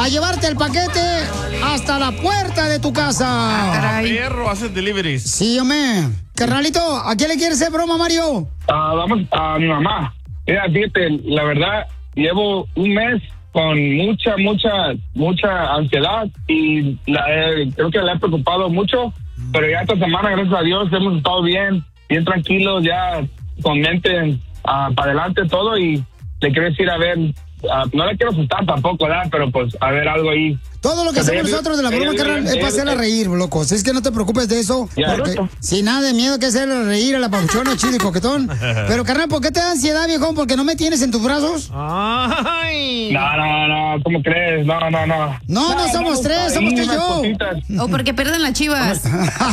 a llevarte el paquete hasta la puerta de tu casa. Perro, haces deliveries. Sí, hombre. Carnalito, ¿a quién le quieres hacer broma, Mario? Vamos a mi mamá. Mira, fíjate, la verdad, llevo un mes con mucha ansiedad y creo que la he preocupado mucho, pero ya esta semana, gracias a Dios, hemos estado bien tranquilos, ya con mente para adelante todo, y le quiero decir, a ver, no le quiero asustar tampoco, ¿verdad? Pero pues, a ver, algo ahí. Todo lo que hacemos nosotros de la broma, carnal, es para hacerla reír, loco. Es que no te preocupes de eso. Porque, sin nada de miedo que hacerle reír a la papuchona, chido y coquetón. Pero, carnal, ¿por qué te da ansiedad, viejón? ¿Porque no me tienes en tus brazos? Ay. No, ¿cómo crees? No. No somos tres, somos tú y yo. O porque pierden las Chivas.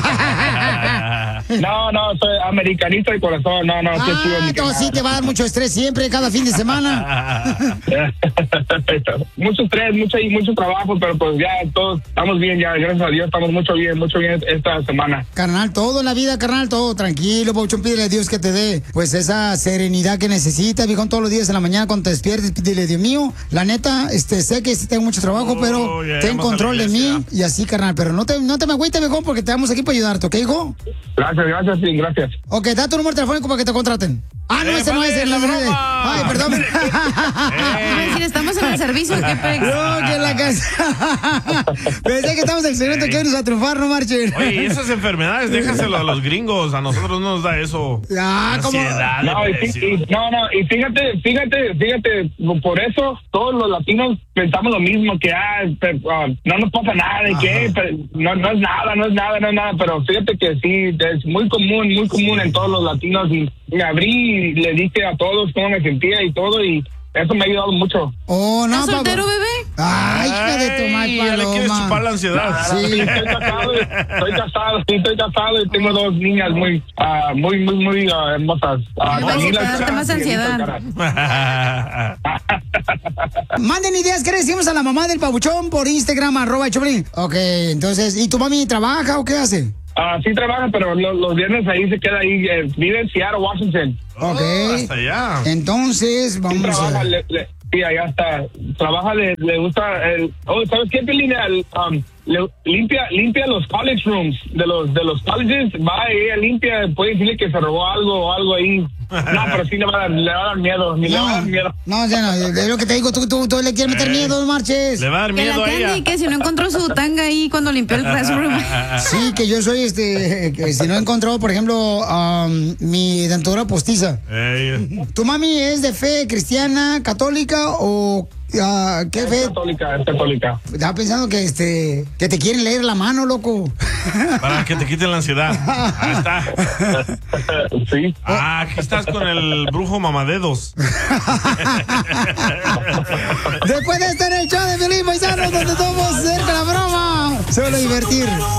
No, soy americanista de corazón. No, qué chido. Entonces sí te va a dar mucho estrés siempre, cada fin de semana. Mucho estrés, mucho trabajo, pero pues ya todos estamos bien, ya gracias a Dios estamos mucho bien esta semana. Carnal, todo en la vida, carnal, todo tranquilo, Pauchón, pídele a Dios que te dé pues esa serenidad que necesitas, viejón, todos los días en la mañana cuando te despiertes, pídele, Dios mío, la neta, sé que tengo mucho trabajo, pero ten control de mí y así, carnal, pero no te me agüites, viejón, porque te vamos aquí para ayudarte, ¿ok, hijo? Gracias, sí, gracias. Ok, da tu número telefónico para que te contraten. No, ese no es el broma. Ay, perdón. Si estamos en el servicio, ¿qué pex? No, que en la casa. Pensé que estamos en el secreto que vamos a triunfar, no marchen. Oye, esas enfermedades, déjaselo a los gringos. A nosotros no nos da eso. Ansiedad, y fíjate, por eso todos los latinos pensamos lo mismo, que no nos pasa nada, de que no es nada, pero fíjate que sí, es muy común en todos los latinos, y me abrí y le dije a todos cómo me sentía y todo, y eso me ha ayudado mucho. ¿Estás soltero, bebé? Ay, hija de tu mal paloma. Le quieres chupar la ansiedad. Sí, estoy casado y tengo dos niñas muy hermosas. Darte más ansiedad. Manden ideas, ¿qué le decimos a la mamá del pabuchón por Instagram, @Choplin? Ok, entonces, ¿y tu mami trabaja o qué hace? Sí trabaja, pero los viernes ahí se queda ahí. Vive en Seattle, Washington. Ok. Hasta allá. Entonces, vamos a... Sí, allá está. Trabaja, le gusta ¿sabes qué, Pelín? Limpia los college rooms de los colleges. Va ella limpia, puede decirle que se robó algo o algo ahí. No, pero sí le va a dar miedo. No, es lo que te digo, tú le quieres meter miedo, no marches. Le va a dar miedo a ella. Que si no encontró su tanga ahí cuando limpió el classroom. Sí, que yo soy que si no encontró, por ejemplo, mi dentadura postiza. ¿Tu mami es de fe cristiana, católica o qué fe? Es católica. Estaba pensando que te quieren leer la mano, loco. Para que te quiten la ansiedad. Ahí está. Sí. Aquí estás con el brujo mamadedos. Después de estar en el show de Piolín, paisanos, donde todos cerca la broma. Se van a divertir.